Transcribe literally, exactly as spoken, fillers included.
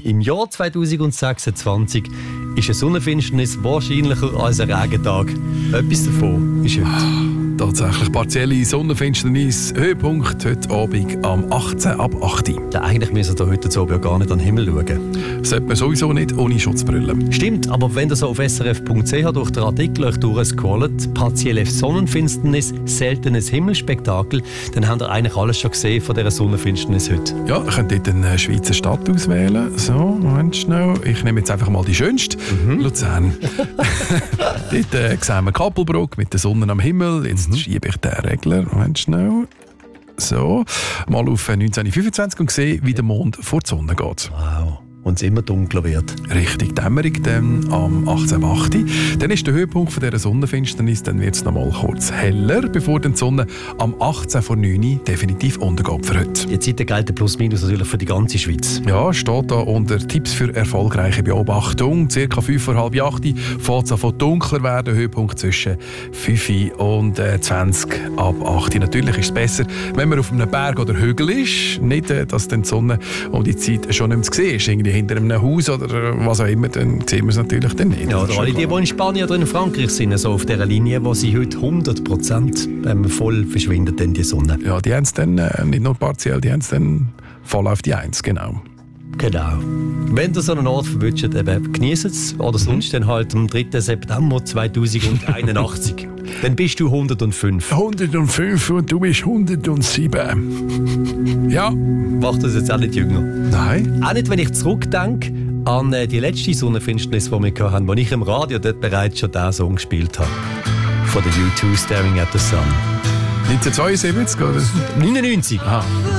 Im Jahr zwanzig sechsundzwanzig ist eine Sonnenfinsternis wahrscheinlicher als ein Regentag. Etwas davon ist heute. Tatsächlich partielle Sonnenfinsternis. Höhepunkt heute Abend am achtzehn ab acht Uhr. Ja, eigentlich müssen wir heute Abend gar nicht an den Himmel schauen. Sollte man sowieso nicht ohne Schutzbrille. Stimmt, aber wenn ihr so auf s r f punkt c h durch den Artikel euch durchscrollt, partielle Sonnenfinsternis, seltenes Himmelspektakel, dann habt ihr eigentlich alles schon gesehen von dieser Sonnenfinsternis heute. Ja, ihr könnt dort eine Schweizer Stadt auswählen. So, Moment schnell. Ich nehme jetzt einfach mal die schönste. Mhm. Luzern. Dort äh, sehen wir Kappelbruck mit der Sonne am Himmel. Jetzt mhm. schiebe ich den Regler. Moment schnell. So, mal auf neunzehnhundertfünfundzwanzig und sehe, wie der Mond vor die Sonne geht. Wow. Und es immer dunkler wird. Richtig Dämmerung dann am achtzehn Uhr acht Uhr. Dann ist der Höhepunkt von dieser Sonnenfinsternis, dann wird es noch mal kurz heller, bevor dann die Sonne am achtzehn vor neun Uhr definitiv untergeht für heute. Die Zeiten gelten plus minus natürlich für die ganze Schweiz. Ja, steht da unter Tipps für erfolgreiche Beobachtung. Circa fünf vor halb acht Uhr fängt es an von dunkler werden, Höhepunkt zwischen fünf und zwanzig ab acht Uhr. Natürlich ist es besser, wenn man auf einem Berg oder Hügel ist. Nicht, dass dann die Sonne um die Zeit schon nicht mehr zu sehen ist. Irgendwie hinter einem Haus oder was auch immer, dann sehen wir es natürlich dann nicht. Ja, oder alle die, die in Spanien oder in Frankreich sind, so auf dieser Linie, wo sie heute hundert Prozent voll verschwindet, dann die Sonne. Ja, die haben es dann, äh, nicht nur partiell, die haben es dann voll auf die Eins, genau. Genau. Wenn ihr so einen Ort verwünscht, eben genießt es. Oder sonst mhm. dann halt am dritten September zweitausendeinundachtzig. Dann bist du hundertfünf. hundertfünf und du bist hundertsieben. Ja. Macht das jetzt auch nicht jünger? Nein. Auch nicht, wenn ich zurückdenke an die letzte Sonnenfinsternis, die wir hatten, wo ich im Radio dort bereits schon diesen Song gespielt habe. Von der U zwei, Staring at the Sun. neunzehnhundertzweiundsiebzig, oder? neunundneunzig. Aha.